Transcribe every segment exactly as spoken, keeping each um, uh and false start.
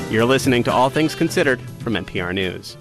You're listening to All Things Considered from N P R News.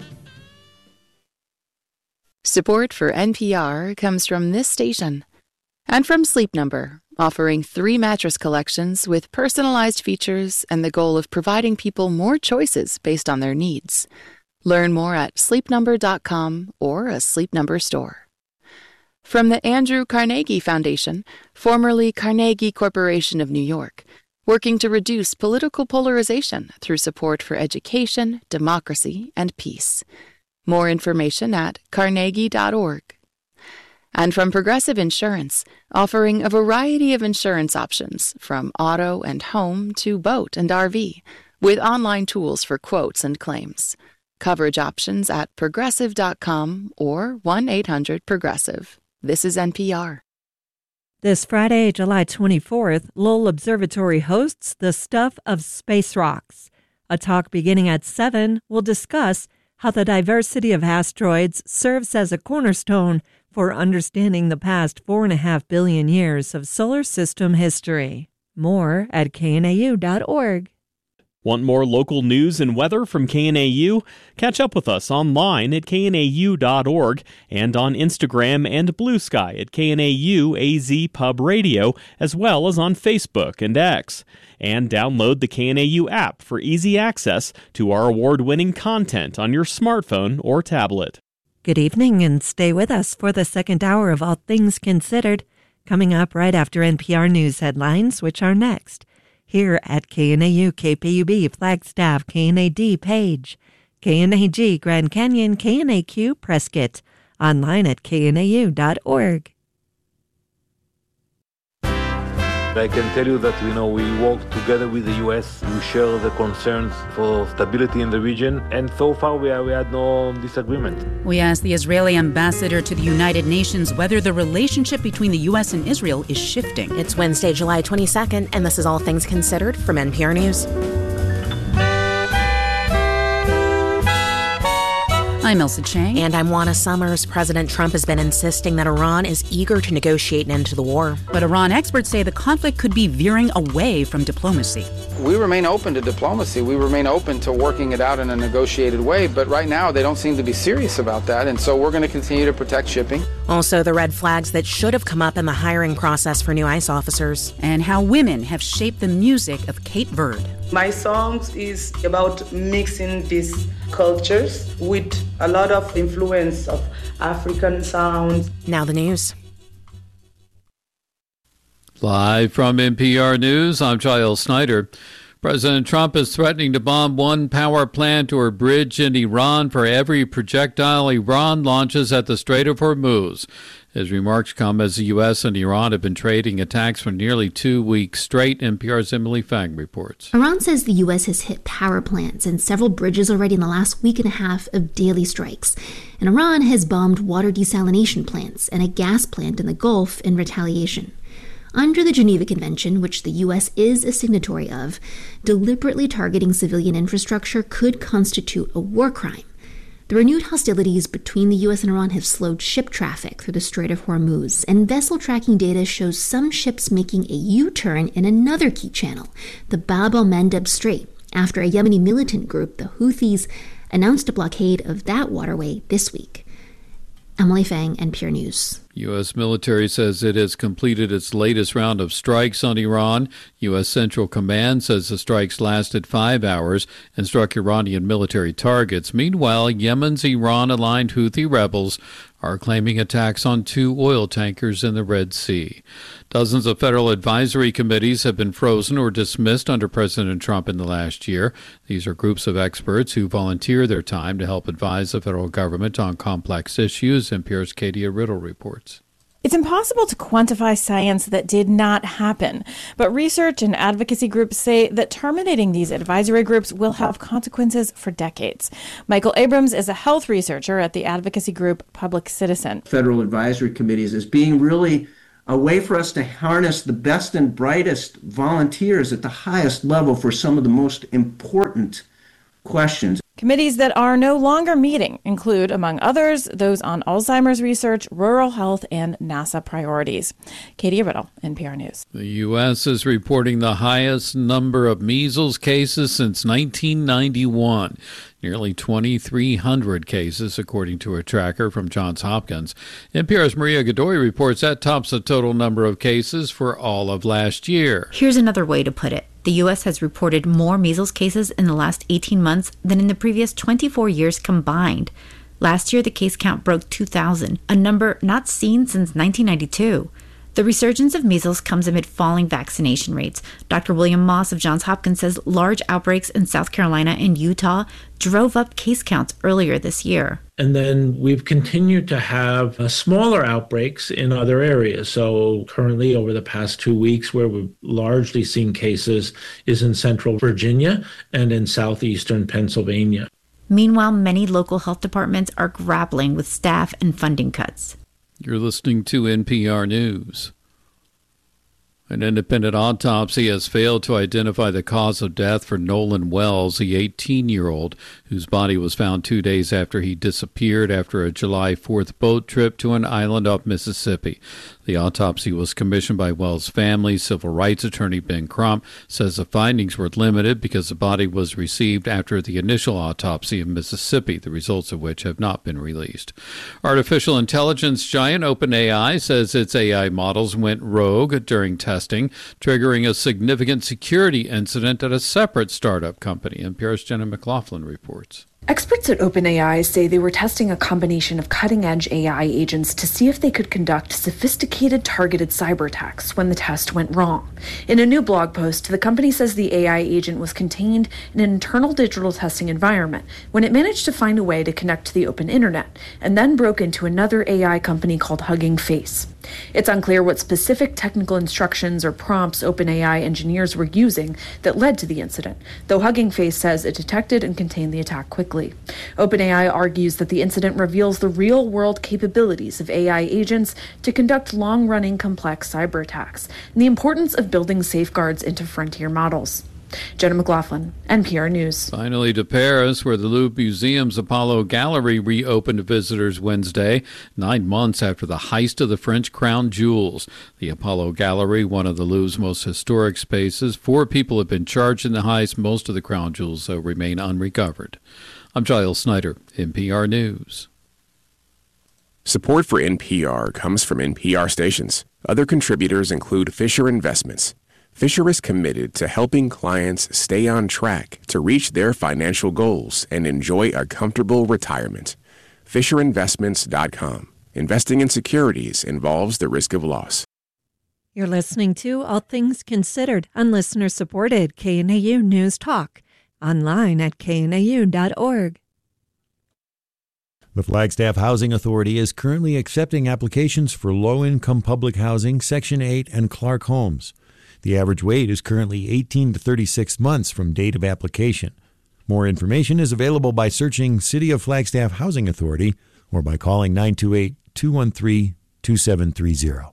Support for N P R comes from this station and from Sleep Number, offering three mattress collections with personalized features and the goal of providing people more choices based on their needs. Learn more at sleep number dot com or a Sleep Number store. From the Andrew Carnegie Foundation, formerly Carnegie Corporation of New York, working to reduce political polarization through support for education, democracy, and peace. More information at carnegie dot org. And from Progressive Insurance, offering a variety of insurance options from auto and home to boat and R V, with online tools for quotes and claims. Coverage options at progressive dot com or one eight hundred progressive. This is N P R. This Friday, July twenty-fourth, Lowell Observatory hosts The Stuff of Space Rocks. A talk beginning at seven will discuss how the diversity of asteroids serves as a cornerstone for understanding the past four and a half billion years of solar system history. More at K N A U dot org. Want more local news and weather from K N A U? Catch up with us online at K N A U dot org and on Instagram and Blue Sky at K N A U A Z Pub Radio, as well as on Facebook and X. And download the K N A U app for easy access to our award-winning content on your smartphone or tablet. Good evening, and stay with us for the second hour of All Things Considered, coming up right after N P R News headlines, which are next. Here at K N A U K P U B Flagstaff K N A D Page, K N A G Grand Canyon K N A Q Prescott, online at K N A U dot org. I can tell you that, you know, we work together with the U S. We share the concerns for stability in the region, and so far we, are, we had no disagreement. We asked the Israeli ambassador to the United Nations whether the relationship between the U S and Israel is shifting. It's Wednesday, July twenty-second, and this is All Things Considered from N P R News. I'm Elsa Chang. And I'm Juana Summers. President Trump has been insisting that Iran is eager to negotiate an end to the war. But Iran experts say the conflict could be veering away from diplomacy. We remain open to diplomacy. We remain open to working it out in a negotiated way. But right now, they don't seem to be serious about that. And so we're going to continue to protect shipping. Also, the red flags that should have come up in the hiring process for new ICE officers. And how women have shaped the music of Kate Bird. My songs is about mixing these cultures with a lot of influence of African sounds. Now the news. Live from N P R News, I'm Giles Snyder. President Trump is threatening to bomb one power plant or bridge in Iran for every projectile Iran launches at the Strait of Hormuz. His remarks come as the U S and Iran have been trading attacks for nearly two weeks straight. N P R's Emily Fang reports. Iran says the U S has hit power plants and several bridges already in the last week and a half of daily strikes. And Iran has bombed water desalination plants and a gas plant in the Gulf in retaliation. Under the Geneva Convention, which the U S is a signatory of, deliberately targeting civilian infrastructure could constitute a war crime. The renewed hostilities between the U S and Iran have slowed ship traffic through the Strait of Hormuz, and vessel tracking data shows some ships making a U-turn in another key channel, the Bab el-Mandeb Strait, after a Yemeni militant group, the Houthis, announced a blockade of that waterway this week. Emily Fang, N P R News. U S military says it has completed its latest round of strikes on Iran. U S Central Command says the strikes lasted five hours and struck Iranian military targets. Meanwhile, Yemen's Iran-aligned Houthi rebels are claiming attacks on two oil tankers in the Red Sea. Dozens of federal advisory committees have been frozen or dismissed under President Trump in the last year. These are groups of experts who volunteer their time to help advise the federal government on complex issues. N P R's Katia Riddle reports. It's impossible to quantify science that did not happen, but research and advocacy groups say that terminating these advisory groups will have consequences for decades. Michael Abrams is a health researcher at the advocacy group Public Citizen. Federal advisory committees as being really a way for us to harness the best and brightest volunteers at the highest level for some of the most important questions. Committees that are no longer meeting include, among others, those on Alzheimer's research, rural health, and NASA priorities. Katie Riddle, N P R News. The U S is reporting the highest number of measles cases since nineteen ninety-one. Nearly twenty-three hundred cases, according to a tracker from Johns Hopkins. N P R's Maria Godoy reports that tops the total number of cases for all of last year. Here's another way to put it. The U S has reported more measles cases in the last eighteen months than in the previous twenty-four years combined. Last year, the case count broke two thousand, a number not seen since nineteen ninety-two. The resurgence of measles comes amid falling vaccination rates. Doctor William Moss of Johns Hopkins says large outbreaks in South Carolina and Utah drove up case counts earlier this year. And then we've continued to have uh, smaller outbreaks in other areas. So currently, over the past two weeks, where we've largely seen cases is in central Virginia and in southeastern Pennsylvania. Meanwhile, many local health departments are grappling with staff and funding cuts. You're listening to N P R News. An independent autopsy has failed to identify the cause of death for Nolan Wells, the eighteen-year-old, whose body was found two days after he disappeared after a July fourth boat trip to an island off Mississippi. The autopsy was commissioned by Wells' family. Civil rights attorney Ben Crump says the findings were limited because the body was received after the initial autopsy in Mississippi, the results of which have not been released. Artificial intelligence giant OpenAI says its A I models went rogue during testing, triggering a significant security incident at a separate startup company. N P R's Jenna McLaughlin reports. Experts at OpenAI say they were testing a combination of cutting-edge A I agents to see if they could conduct sophisticated targeted cyber attacks when the test went wrong. In a new blog post, the company says the A I agent was contained in an internal digital testing environment when it managed to find a way to connect to the open internet and then broke into another A I company called Hugging Face. It's unclear what specific technical instructions or prompts OpenAI engineers were using that led to the incident, though Hugging Face says it detected and contained the attack quickly. OpenAI argues that the incident reveals the real-world capabilities of A I agents to conduct long-running complex cyber attacks and the importance of building safeguards into frontier models. Jenna McLaughlin, N P R News. Finally to Paris, where the Louvre Museum's Apollo Gallery reopened to visitors Wednesday, nine months after the heist of the French crown jewels. The Apollo Gallery, one of the Louvre's most historic spaces. Four people have been charged in the heist. Most of the crown jewels, though, remain unrecovered. I'm Giles Snyder, N P R News. Support for N P R comes from N P R stations. Other contributors include Fisher Investments. Fisher is committed to helping clients stay on track to reach their financial goals and enjoy a comfortable retirement. Fisher Investments dot com. Investing in securities involves the risk of loss. You're listening to All Things Considered on listener-supported K N A U News Talk, online at K N A U dot org. The Flagstaff Housing Authority is currently accepting applications for low-income public housing, Section eight, and Clark homes. The average wait is currently eighteen to thirty-six months from date of application. More information is available by searching City of Flagstaff Housing Authority or by calling nine two eight, two one three, two seven three zero.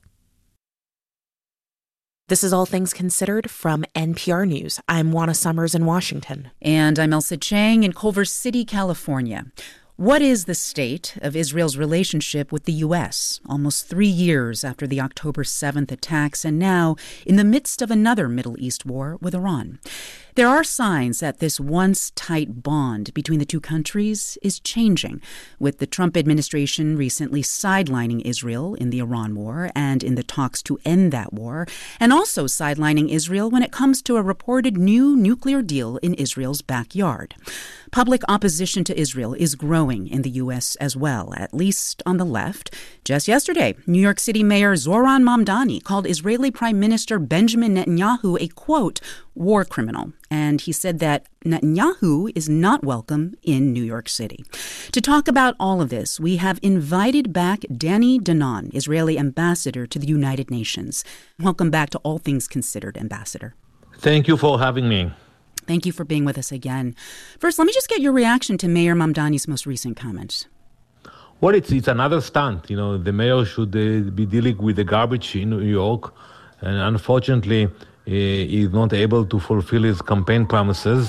This is All Things Considered from N P R News. I'm Juana Summers in Washington. And I'm Elsa Chang in Culver City, California. What is the state of Israel's relationship with the U S almost three years after the October seventh attacks and now in the midst of another Middle East war with Iran? There are signs that this once tight bond between the two countries is changing, with the Trump administration recently sidelining Israel in the Iran war and in the talks to end that war, and also sidelining Israel when it comes to a reported new nuclear deal in Israel's backyard. Public opposition to Israel is growing in the U S as well, at least on the left. Just yesterday, New York City Mayor Zohran Mamdani called Israeli Prime Minister Benjamin Netanyahu a, quote, war criminal. And he said that Netanyahu is not welcome in New York City. To talk about all of this, we have invited back Danny Danon, Israeli ambassador to the United Nations. Welcome back to All Things Considered, Ambassador. Thank you for having me. Thank you for being with us again. First, let me just get your reaction to Mayor Mamdani's most recent comments. Well, it's it's another stunt. You know, the mayor should uh, be dealing with the garbage in New York, and unfortunately, uh, he's not able to fulfill his campaign promises.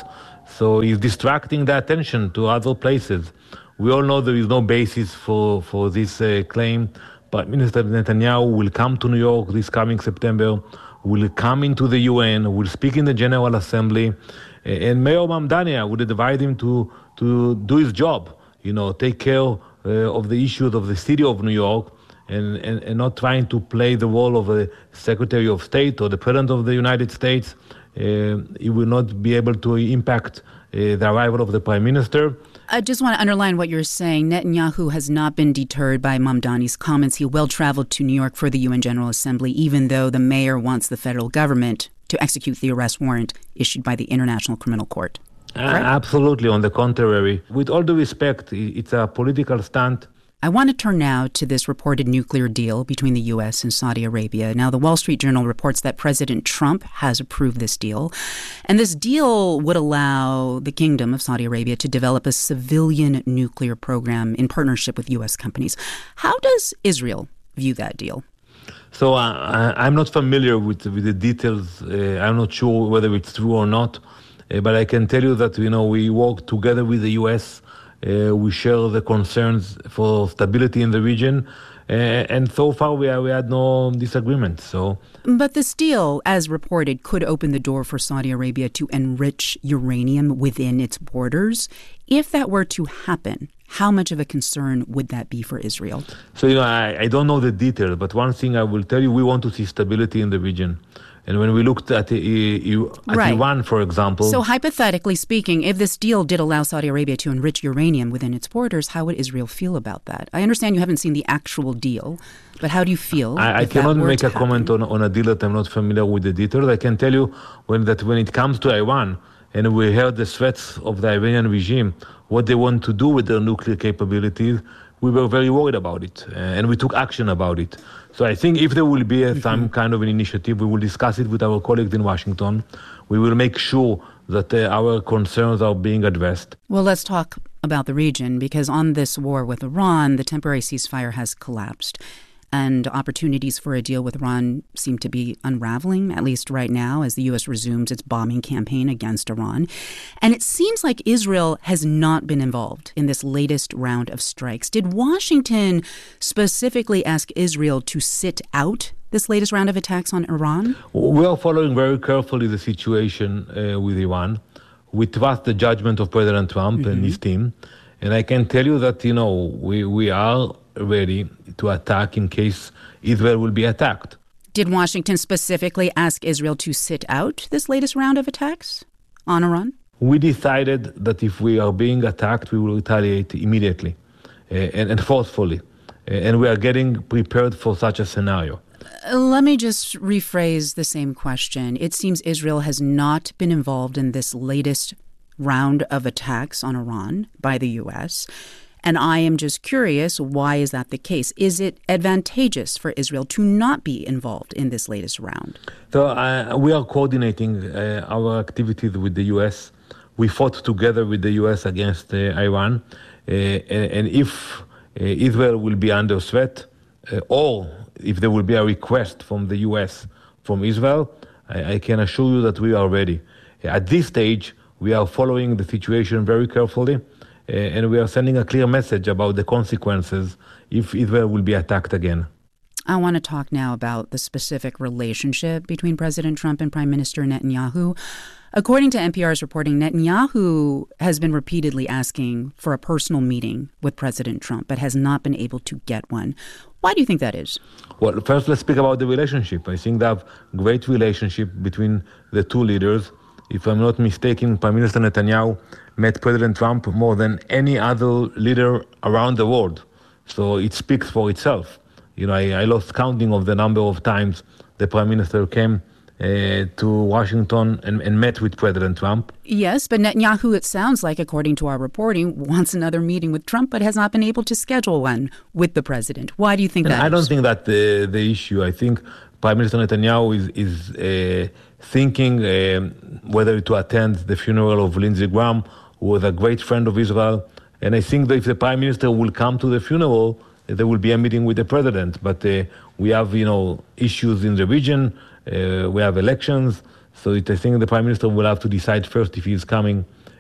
So he's distracting the attention to other places. We all know there is no basis for, for this uh, claim. But Minister Netanyahu will come to New York this coming September, will come into the U N, will speak in the General Assembly, and Mayor Mamdani would advise him to, to do his job, you know, take care uh, of the issues of the city of New York, and, and, and not trying to play the role of a Secretary of State or the President of the United States. Uh, he will not be able to impact uh, the arrival of the Prime Minister. I just want to underline what you're saying. Netanyahu has not been deterred by Mamdani's comments. He well traveled to New York for the U N General Assembly, even though the mayor wants the federal government to execute the arrest warrant issued by the International Criminal Court. Uh, absolutely. On the contrary, with all due respect, it's a political stunt. I want to turn now to this reported nuclear deal between the U S and Saudi Arabia. Now, the Wall Street Journal reports that President Trump has approved this deal. And this deal would allow the Kingdom of Saudi Arabia to develop a civilian nuclear program in partnership with U S companies. How does Israel view that deal? So uh, I'm not familiar with, with the details. Uh, I'm not sure whether it's true or not. Uh, but I can tell you that, you know, we work together with the U S. Uh, we share the concerns for stability in the region, uh, and so far we, are, we had no disagreement. So, but this deal, as reported, could open the door for Saudi Arabia to enrich uranium within its borders. If that were to happen, how much of a concern would that be for Israel? So, you know, I, I don't know the details, but one thing I will tell you, we want to see stability in the region. And when we looked at, uh, at right. Iran, for example... So hypothetically speaking, if this deal did allow Saudi Arabia to enrich uranium within its borders, how would Israel feel about that? I understand you haven't seen the actual deal, but how do you feel? I, I cannot make a happen? comment on, on a deal that I'm not familiar with the details. I can tell you when that when it comes to Iran, and we heard the threats of the Iranian regime, what they want to do with their nuclear capabilities, we were very worried about it, uh, and we took action about it. So I think if there will be a, mm-hmm. some kind of an initiative, we will discuss it with our colleagues in Washington. We will make sure that uh, our concerns are being addressed. Well, let's talk about the region, because on this war with Iran, the temporary ceasefire has collapsed. And opportunities for a deal with Iran seem to be unraveling, at least right now, as the U S resumes its bombing campaign against Iran. And it seems like Israel has not been involved in this latest round of strikes. Did Washington specifically ask Israel to sit out this latest round of attacks on Iran? We are following very carefully the situation uh, with Iran. We trust the judgment of President Trump mm-hmm. and his team. And I can tell you that, you know, we, we are ready to attack in case Israel will be attacked. Did Washington specifically ask Israel to sit out this latest round of attacks on Iran? We decided that if we are being attacked, we will retaliate immediately uh, and, and forcefully. Uh, and we are getting prepared for such a scenario. Uh, let me just rephrase the same question. It seems Israel has not been involved in this latest round of attacks on Iran by the U S, and I am just curious, why is that the case? Is it advantageous for Israel to not be involved in this latest round? So uh, we are coordinating uh, our activities with the U S. We fought together with the U S against uh, Iran. Uh, and, and if uh, Israel will be under threat, uh, or if there will be a request from the U S from Israel, I, I can assure you that we are ready. At this stage, we are following the situation very carefully. Uh, and we are sending a clear message about the consequences if Israel will be attacked again. I want to talk now about the specific relationship between President Trump and Prime Minister Netanyahu. According to N P R's reporting, Netanyahu has been repeatedly asking for a personal meeting with President Trump, but has not been able to get one. Why do you think that is? Well, first let's speak about the relationship. I think they have a great relationship between the two leaders. If I'm not mistaken, Prime Minister Netanyahu met President Trump more than any other leader around the world. So it speaks for itself. You know, I, I lost counting of the number of times the Prime Minister came uh, to Washington and, and met with President Trump. Yes, but Netanyahu, it sounds like, according to our reporting, wants another meeting with Trump, but has not been able to schedule one with the president. Why do you think and that I is? don't think that's the, the issue. I think Prime Minister Netanyahu is, is uh, thinking uh, whether to attend the funeral of Lindsey Graham, who was a great friend of Israel. And I think that if the Prime Minister will come to the funeral, there will be a meeting with the President. But uh, we have, you know, issues in the region. Uh, we have elections. So it, I think the Prime Minister will have to decide first if he is coming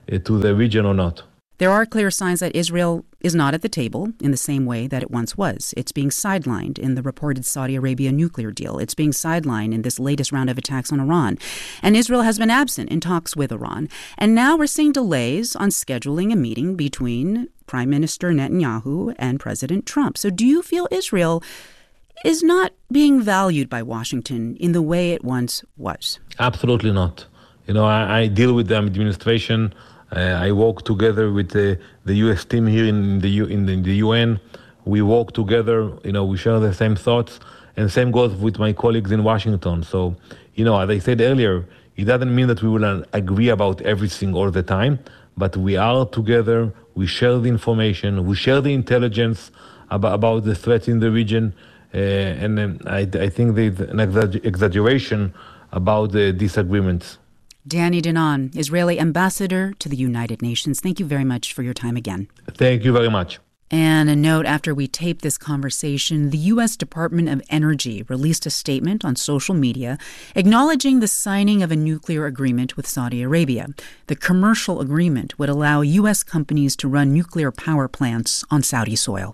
uh, to the region or not. There are clear signs that Israel is not at the table in the same way that it once was. It's being sidelined in the reported Saudi Arabia nuclear deal. It's being sidelined in this latest round of attacks on Iran. And Israel has been absent in talks with Iran. And now we're seeing delays on scheduling a meeting between Prime Minister Netanyahu and President Trump. So do you feel Israel is not being valued by Washington in the way it once was? Absolutely not. You know, I, I deal with the administration. Uh, I work together with the, the U S team here in the, U, in the in the U N. We work together. You know, we share the same thoughts, and same goes with my colleagues in Washington. So, you know, as I said earlier, it doesn't mean that we will agree about everything all the time, but we are together. We share the information. We share the intelligence about, about the threats in the region. Uh, and um, I, I think there's an exagger- exaggeration about the disagreements. Danny Danon, Israeli ambassador to the United Nations. Thank you very much for your time again. Thank you very much. And a note after we taped this conversation, the U S Department of Energy released a statement on social media acknowledging the signing of a nuclear agreement with Saudi Arabia. The commercial agreement would allow U S companies to run nuclear power plants on Saudi soil.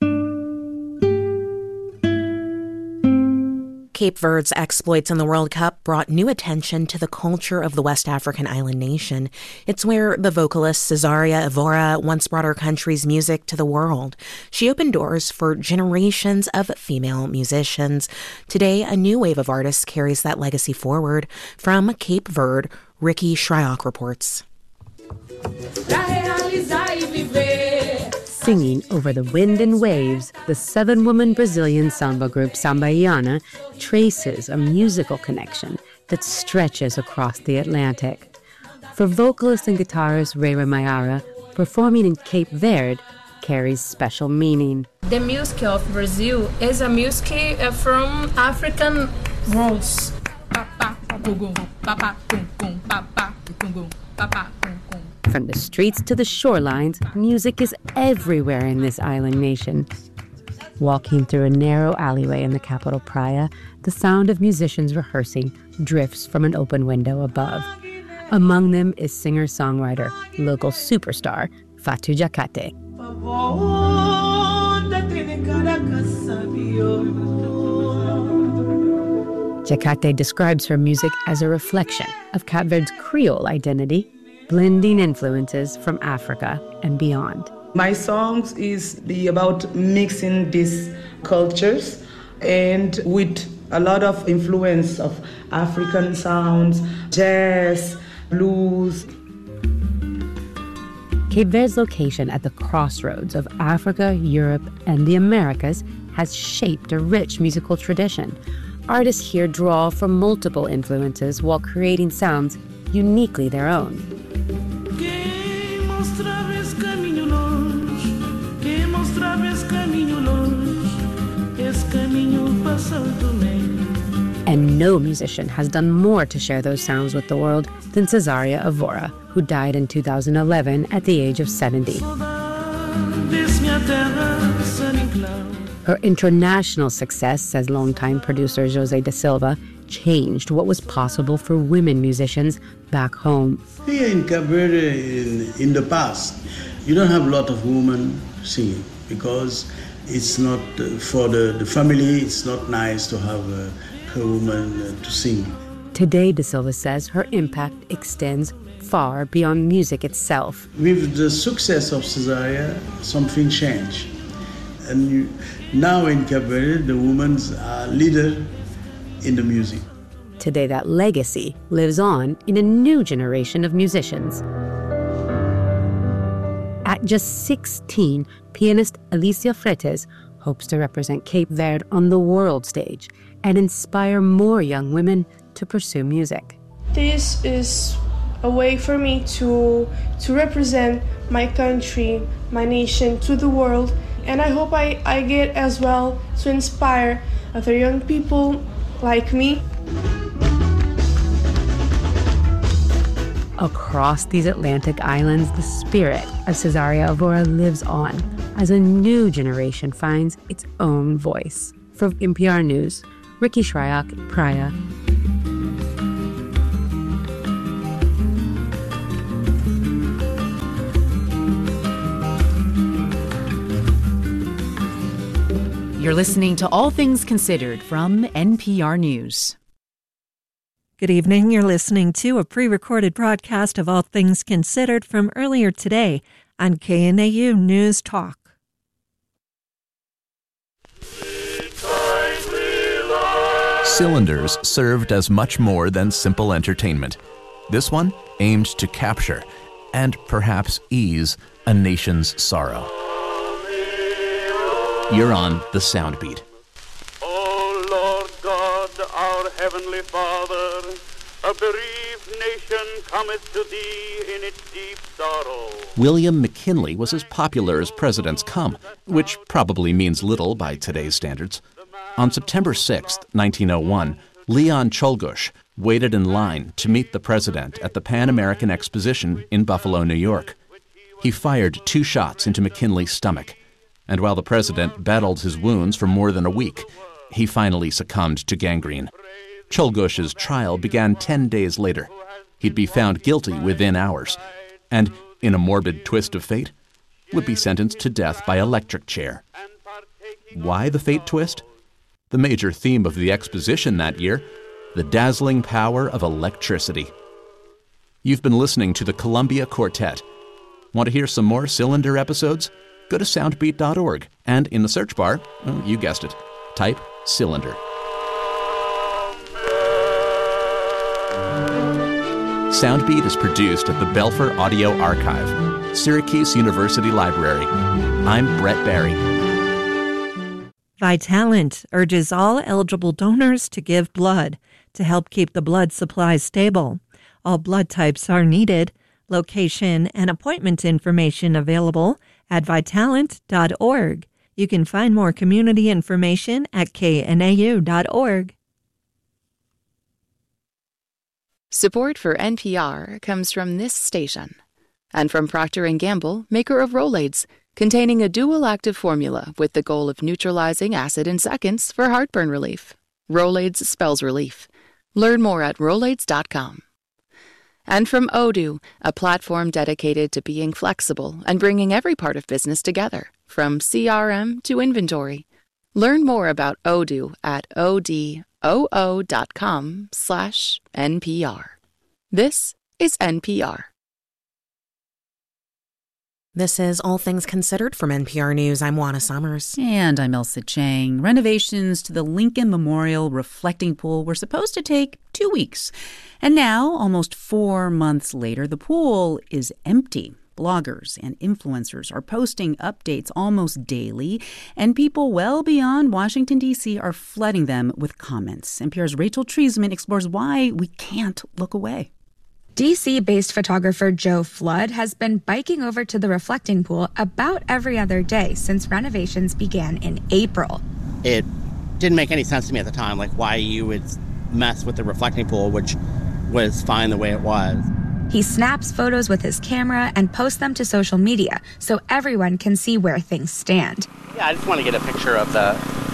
Cape Verde's exploits in the World Cup brought new attention to the culture of the West African island nation. It's where the vocalist Cesaria Evora once brought her country's music to the world. She opened doors for generations of female musicians. Today, a new wave of artists carries that legacy forward. From Cape Verde, Ricky Shryock reports. Singing over the wind and waves, the seven-woman Brazilian samba group Sambaiana traces a musical connection that stretches across the Atlantic. For vocalist and guitarist Rera Mayara, performing in Cape Verde carries special meaning. The music of Brazil is a music from African roots. From the streets to the shorelines, music is everywhere in this island nation. Walking through a narrow alleyway in the capital Praia, the sound of musicians rehearsing drifts from an open window above. Among them is singer-songwriter, local superstar, Fatu Jacate. Jacate describes her music as a reflection of Cape Verde's Creole identity, blending influences from Africa and beyond. My songs is the about mixing these cultures and with a lot of influence of African sounds, jazz, blues. Cape Verde's location at the crossroads of Africa, Europe, and the Americas has shaped a rich musical tradition. Artists here draw from multiple influences while creating sounds uniquely their own. And no musician has done more to share those sounds with the world than Cesaria Evora, who died in two thousand eleven at the age of seventy. Her international success, says longtime producer José da Silva, changed what was possible for women musicians back home. Here in Cape Verde, in, in the past, you don't have a lot of women singing because it's not uh, for the, the family, it's not nice to have a, a woman uh, to sing. Today, da Silva says her impact extends far beyond music itself. With the success of Cesaria, something changed. And you, now in Cape Verde, the women are leader in the music. Today, that legacy lives on in a new generation of musicians. At just sixteen, pianist Alicia Fretes hopes to represent Cape Verde on the world stage and inspire more young women to pursue music. This is a way for me to, to represent my country, my nation to the world, and I hope I, I get as well to inspire other young people like me. Across these Atlantic islands, the spirit of Cesaria Evora lives on as a new generation finds its own voice. For N P R News, Ricky Shryock, Praia. You're listening to All Things Considered from N P R News. Good evening. You're listening to a pre-recorded broadcast of All Things Considered from earlier today on K N A U News Talk. Cylinders served as much more than simple entertainment. This one aimed to capture and perhaps ease a nation's sorrow. You're on the Soundbeat. O Lord God, our heavenly Father, a bereaved nation cometh to thee in its deep sorrow. William McKinley was as popular as presidents come, which probably means little by today's standards. On September sixth, nineteen oh one, Leon Czolgosz waited in line to meet the president at the Pan American Exposition in Buffalo, New York. He fired two shots into McKinley's stomach, and while the president battled his wounds for more than a week, he finally succumbed to gangrene. Czolgosz's trial began ten days later. He'd be found guilty within hours, and, in a morbid twist of fate, would be sentenced to death by electric chair. Why the fate twist? The major theme of the exposition that year, the dazzling power of electricity. You've been listening to the Columbia Quartet. Want to hear some more Cylinder episodes? Go to soundbeat dot org, and in the search bar, oh, you guessed it, type Cylinder. Soundbeat is produced at the Belfer Audio Archive, Syracuse University Library. I'm Brett Barry. Vitalant urges all eligible donors to give blood to help keep the blood supply stable. All blood types are needed. Location and appointment information available at vitalant dot org. You can find more community information at k n a u dot org. Support for N P R comes from this station and from Procter and Gamble, maker of Rolaids, containing a dual active formula with the goal of neutralizing acid in seconds for heartburn relief. Rolaids spells relief. Learn more at rolaids dot com. And from Odoo, a platform dedicated to being flexible and bringing every part of business together, from C R M to inventory. Learn more about Odoo at odoo dot com slash N P R. This is N P R. This is All Things Considered from N P R News. I'm Juana Summers. And I'm Elsa Chang. Renovations to the Lincoln Memorial Reflecting Pool were supposed to take two weeks. And now, almost four months later, the pool is empty. Bloggers and influencers are posting updates almost daily, and people well beyond Washington, D C are flooding them with comments. N P R's Rachel Treisman explores why we can't look away. D C-based photographer Joe Flood has been biking over to the reflecting pool about every other day since renovations began in April. It didn't make any sense to me at the time, like why you would mess with the reflecting pool, which was fine the way it was. He snaps photos with his camera and posts them to social media so everyone can see where things stand. Yeah, I just want to get a picture of the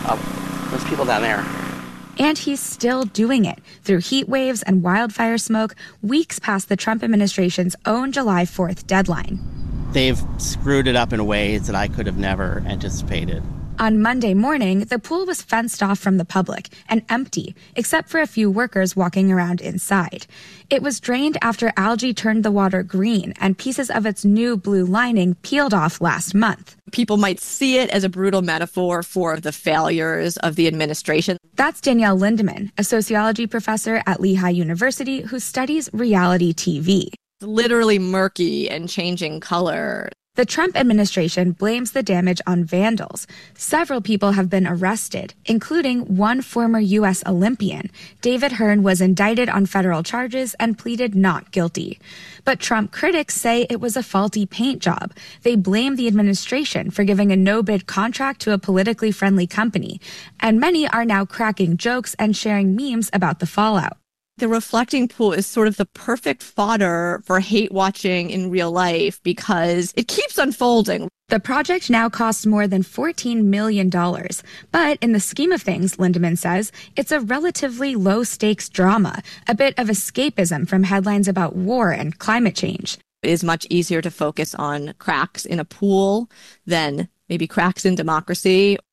of those people down there. And he's still doing it through heat waves and wildfire smoke weeks past the Trump administration's own July fourth deadline. They've screwed it up in ways that I could have never anticipated. On Monday morning, the pool was fenced off from the public and empty, except for a few workers walking around inside. It was drained after algae turned the water green and pieces of its new blue lining peeled off last month. People might see it as a brutal metaphor for the failures of the administration. That's Danielle Lindemann, a sociology professor at Lehigh University who studies reality T V. It's literally murky and changing color. The Trump administration blames the damage on vandals. Several people have been arrested, including one former U S Olympian. David Hearn was indicted on federal charges and pleaded not guilty. But Trump critics say it was a faulty paint job. They blame the administration for giving a no-bid contract to a politically friendly company. And many are now cracking jokes and sharing memes about the fallout. The reflecting pool is sort of the perfect fodder for hate watching in real life because it keeps unfolding. The project now costs more than fourteen million dollars. But in the scheme of things, Lindemann says, it's a relatively low-stakes drama, a bit of escapism from headlines about war and climate change. It is much easier to focus on cracks in a pool than maybe cracks in democracy.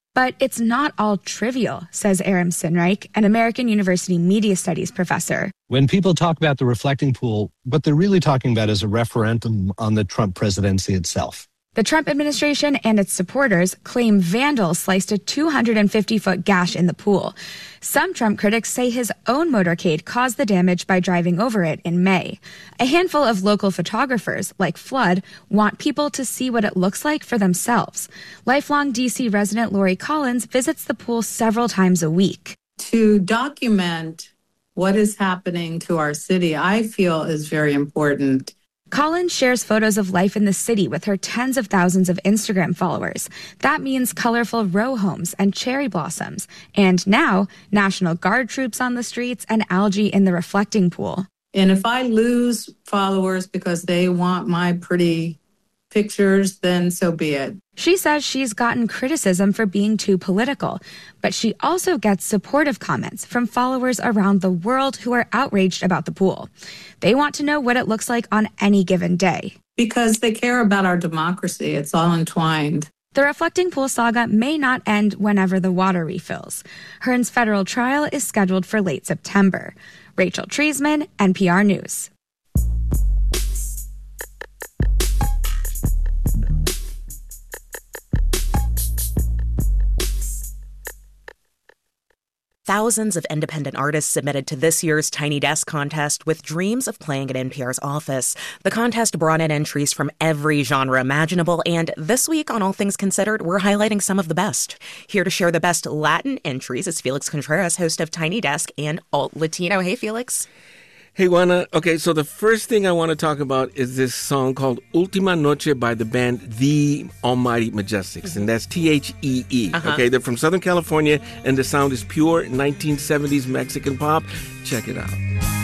But it's not all trivial, says Aram Sinreich, an American University media studies professor. When people talk about the reflecting pool, what they're really talking about is a referendum on the Trump presidency itself. The Trump administration and its supporters claim vandals sliced a two hundred fifty foot gash in the pool. Some Trump critics say his own motorcade caused the damage by driving over it in May. A handful of local photographers, like Flood, want people to see what it looks like for themselves. Lifelong D C resident Lori Collins visits the pool several times a week. To document what is happening to our city, I feel is very important. Collins shares photos of life in the city with her tens of thousands of Instagram followers. That means colorful row homes and cherry blossoms. And now, National Guard troops on the streets and algae in the reflecting pool. And if I lose followers because they want my pretty pictures, then so be it. She says she's gotten criticism for being too political, but she also gets supportive comments from followers around the world who are outraged about the pool. They want to know what it looks like on any given day. Because they care about our democracy. It's all entwined. The reflecting pool saga may not end whenever the water refills. Hearn's federal trial is scheduled for late September. Rachel Treisman, N P R News. Thousands of independent artists submitted to this year's Tiny Desk contest with dreams of playing at N P R's office. The contest brought in entries from every genre imaginable, and this week on All Things Considered, we're highlighting some of the best. Here to share the best Latin entries is Felix Contreras, host of Tiny Desk and Alt Latino. Hey, Felix. Hey, Juana. Okay, so the first thing I want to talk about is this song called Ultima Noche by the band The Almighty Majestics, and that's T H E E. Uh-huh. Okay, they're from Southern California, and the sound is pure nineteen seventies Mexican pop. Check it out.